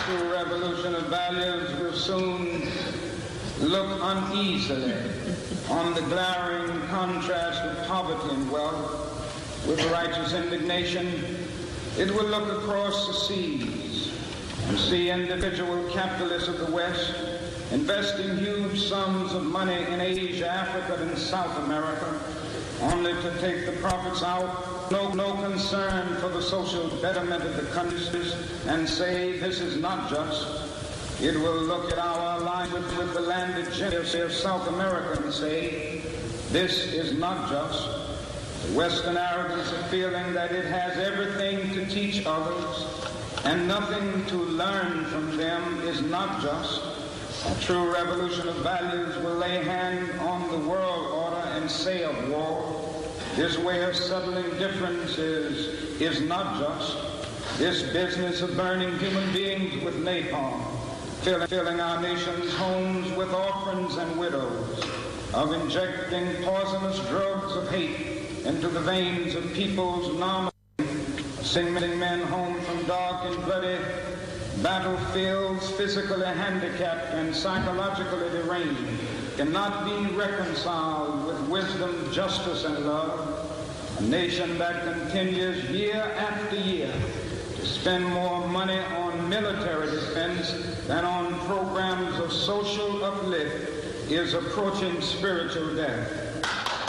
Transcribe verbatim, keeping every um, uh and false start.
true revolution of values will soon look uneasily on the glaring contrast of poverty and wealth with righteous indignation. It will look across the seas and see individual capitalists of the West investing huge sums of money in Asia, Africa, and South America, only to take the profits out, no, no concern for the social betterment of the countries, and say this is not just. It will look at our alliance with, with the landed gentry of South America and say this is not just. The Western arrogance of feeling that it has everything to teach others and nothing to learn from them is not just. A true revolution of values will lay hand on the world order and say of war, this way of settling differences is not just. This business of burning human beings with napalm, filling, filling our nation's homes with orphans and widows, of injecting poisonous drugs of hate into the veins of people's normal, sending men home from dark and bloody battlefields, physically handicapped and psychologically deranged, cannot be reconciled with wisdom, justice, and love. A nation that continues year after year to spend more money on military defense than on programs of social uplift is approaching spiritual death.